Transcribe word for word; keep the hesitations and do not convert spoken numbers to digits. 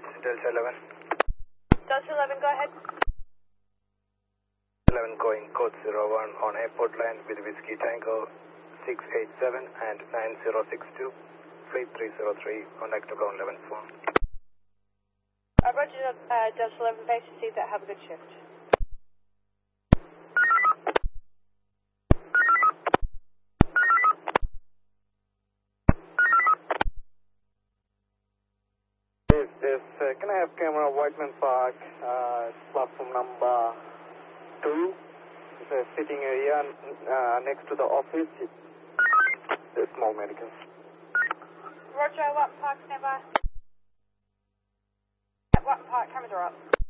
reach Delta eleven. Delta eleven, go ahead. eleven going code zero one on airport line with Whiskey Tango six eight seven and nine zero six two. Fleet three zero three, contact ground eleven four. Uh, Roger, uh, Delta eleven, base received that. Have a good shift. Yes, yes. Uh, can I have camera Whiteman Park, uh, platform number two, the sitting area uh, next to the office, the small medical. Roger, Watton Park, stand by. Watton Park, cameras are up.